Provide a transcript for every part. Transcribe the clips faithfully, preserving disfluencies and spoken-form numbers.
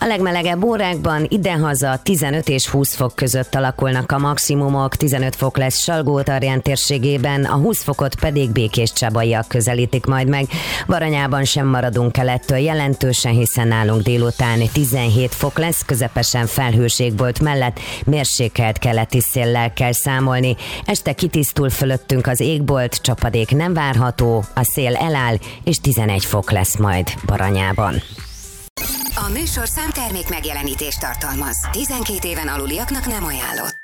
A legmelegebb órákban idehaza tizenöt és húsz fok között alakulnak a maximumok, tizenöt fok lesz Salgó-Tarján térségében, a húsz fokot pedig Békéscsabaiak közelítik majd meg. Baranyában sem maradunk el ettől jelentősen, hiszen nálunk délután tizenhét fok lesz, közepesen felhőségbolt mellett mérsékelt keleti széllel kell számolni. Este kitisztul fölöttünk az égbolt, csapadék nem várható, a szél eláll, és tizenegy fok lesz majd Baranyában. A műsorszám termék megjelenítést tartalmaz. tizenkét éven aluliaknak nem ajánlott.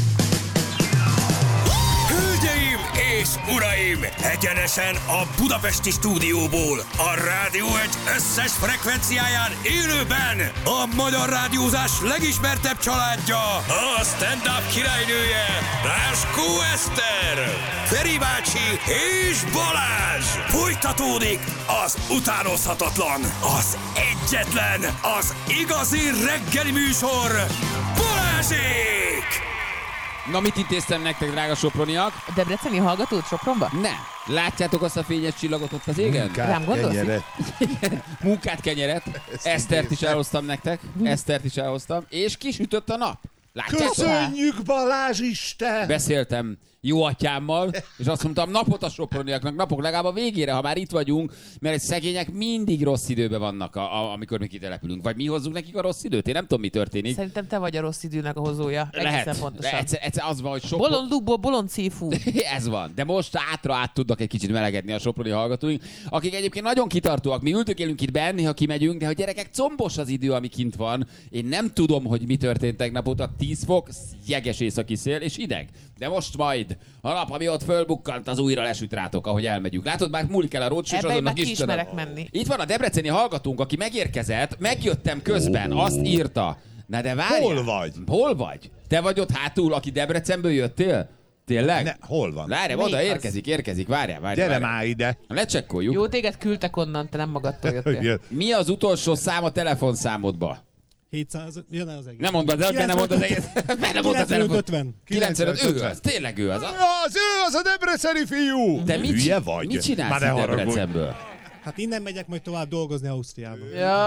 Hölgyeim és uraim! Egyenesen a budapesti stúdióból, a Rádió egy összes frekvenciáján élőben a magyar rádiózás legismertebb családja, a stand-up királynője, Ráskó Eszter, Feri bácsi és Balázs! Folytatódik az utánozhatatlan, az egyetlen, az igazi reggeli műsor, Balázsék! Na, mit intéztem nektek, drága soproniak? A debreceni hallgatót Sopronba? Nem. Látjátok azt a fényes csillagot ott az égen? Munkát, Rám gondolsz? kenyeret. Munkát, kenyeret. Esztert is elhoztam nektek. Esztert is elhoztam. És kisütött a nap. Látjátok? Köszönjük, Balázs Isten! Beszéltem jó atyámmal, és azt mondtam, napot a soproniaknak, napok legalább a végére, ha már itt vagyunk, mert egy szegények mindig rossz időben vannak, a, a, amikor mi kitelepülünk. Vagy mi hozzuk nekik a rossz időt? Én nem tudom, mi történik. Szerintem te vagy a rossz időnek a hozója. Lehet. Pontosan. Egyszer, egyszer az van, hogy Sopron... Bolondukból bolond szívú. Ez van. De most átra át tudnak egy kicsit melegedni a soproni hallgatóink, akik egyébként nagyon kitartóak. Mi ültök élünk itt benn, ha kimegyünk, de hogy gyerekek, combos az idő, ami kint van. Én nem tudom, hogy mi történt tegnap óta. tíz fok, jeges északi szél és ideg. De most majd a nap, ami ott fölbukkant, az újra lesüt rátok, ahogy elmegyünk. Látod, már múlik el a rócs, és Ebbe azonnak ki Istenem. ismerek menni. Itt van a debreceni hallgatónk, aki megérkezett, megjöttem közben, azt írta. Na de várjál. Hol vagy? Hol vagy? Te vagy ott hátul, aki Debrecenből jöttél? Tényleg? Ne, hol van? Várjál, Melyik oda az? érkezik, érkezik, várjál, várjál. Gyere várjál. már ide. Lecsekkoljuk. Jó, téged küldtek onnan, te nem magadtól jöttél. Mi az utolsó szám a telefonszámodba? hétszáz, jön el az egész. Nem mondd be, de benne mondd az egész. Benne mondd a telefon. ötven. kilencvenöt, ő az, tényleg ő az. Az ő, az a debreceni fiú! Te mit, Hülye vagy? mit csinálsz Már ne itt haragudj. Debrecenből? Hát innen megyek majd tovább dolgozni Ausztriába.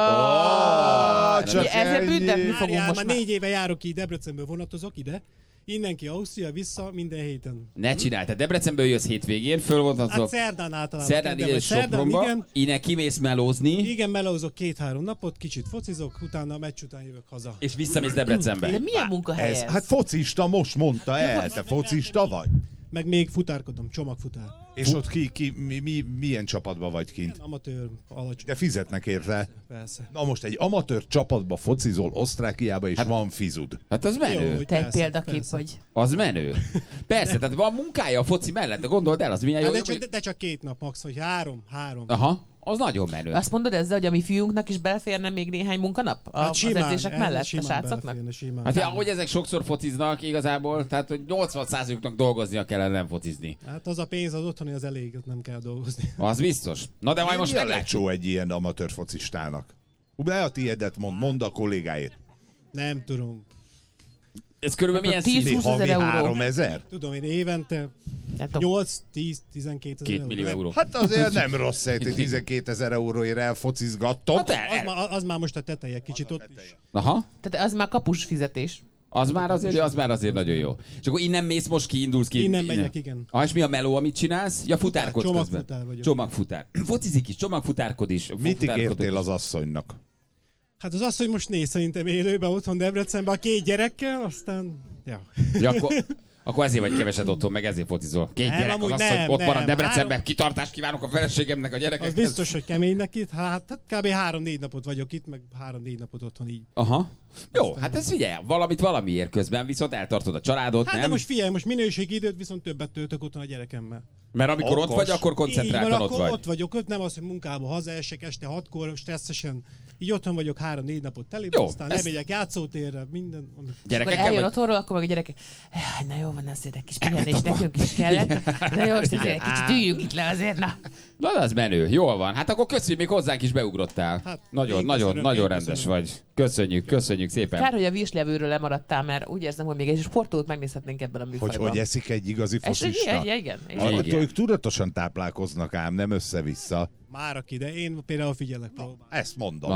Ah, csak Ugye ezzel ennyi. büntetni fogunk Várjál, most már már. négy éve járok ki Debrecenből, vonatozok ide. Innen ki Ausztria, vissza minden héten. Ne csinálj, te Debrecenből jössz hétvégén, Hát fölvontatszok. szerdán általában. Szerdán kedden ide vagy Sopronba, igen. innen kimész melózni, Igen, melózok két-három napot, kicsit focizok, utána a meccs után jövök haza. és visszamész Debrecenbe. De milyen munkahely Ez, ez? hát focista, most mondta el. Te focista vagy? Meg még futárkodom, csomagfutár. És ott ki, ki mi, mi, milyen csapatban vagy kint? Amatőr, alacsony, De fizetnek érte. persze. Na most egy amatőr csapatba focizol Osztrákiába, és van fizud. Hát az menő. hogy Te egy persze, példakép persze. vagy. Az menő. Persze, tehát van munkája a foci mellett, de gondold el, az milyen jó. Hát de, csak, de, de csak két nap max, vagy három, három. Aha, az nagyon menő. Azt mondod ezzel, hogy a mi fiúnknak is beleférne még néhány munkanap? A, Hát az simán, edzések ez mellett a simán srácoknak? beleférne, simán. Hát ja, ahogy ezek sokszor fociznak igazából, tehát hogy nyolcvan százalékuknak dolgoznia kellene, nem focizni. Hát az a pénz az otthoni az elég, ott nem kell dolgozni. Az biztos. Na de majd most Milyen meglátjuk. lecsó egy ilyen amatőr focistának? De a tiédet mond, mondd a kollégáért. Nem tudom. Ez körülbelül milyen tíz- szín? húsz ezer Havi euró. háromezer? Tudom én évente Nem tudom. nyolc, tíz, tizenkét ezer Két millió euró. Hát azért nem rossz, hogy tizenkétezer euróért elfocizgattok. Hát Az, el, már, az már most a teteje kicsit ott is. Aha. Tehát az már kapus fizetés. Az már azért, az már azért nagyon jó. És akkor innen mész, most kiindulsz ki. Innen megyek, igen. Ah, és mi a meló, amit csinálsz? Ja, futárkodsz Csomagfutár közben. vagyok. Csomagfutár. Focizik is, csomagfutárkod is. Mit futárkodod ígértél is. az asszonynak? Hát az az, hogy most néz szerintem élőben otthon Debrecenben a két gyerekkel, aztán... Ja. Ja, akkor, akkor ezért vagy keveset otthon, meg ezért focizol. Két Nem, gyerek az amúgy asszony, nem, ott nem. marad Debrecenben, Három- kitartást kívánok a feleségemnek, a gyerekekhez. Az biztos, hogy kemény neki. Hát, hát kb. három-négy napot vagyok itt, meg három-négy napot otthon így. Aha. Jó, hát ez figyelj, valamit valamiért közben, viszont eltartod a családot, Hát nem? de most figyelj, most minőségi időt viszont többet töltök otthon a gyerekemmel. Mert amikor ott Okos. vagy, akkor Így van, koncentráltan ott akkor vagy. ott vagyok, ott nem az, hogy munkába hazaesek este hatkor, stresszesen. Így otthon vagyok három-négy napot teli, Jó, aztán ezt- lemegyek játszótérre, minden. Amit... Akkor Gyerekekkel eljön vagy? otthonról, akkor meg a gyerekek, "Jaj, na jó van, azért egy kis pihenés nekünk is kellett. Na jó, most azért egy kicsit üljünk itt le azért, na. Na, az menő, jól van. Hát akkor köszönjük, még hozzánk is beugrottál. Hát, nagyon, én nagyon, köszönöm, nagyon én rendes köszönöm. vagy. Köszönjük, köszönjük szépen. Kár, hogy a virslevőről lemaradtál, mert úgy érzem, hogy még egy sportolót megnézhetnénk ebben a Hogy műfajban. hogy eszik egy igazi Ez, focista? igen, igen, igen. A- Igen. Ők tudatosan táplálkoznak ám, nem össze-vissza. Már aki, de én például figyelek próbál. Ezt mondom.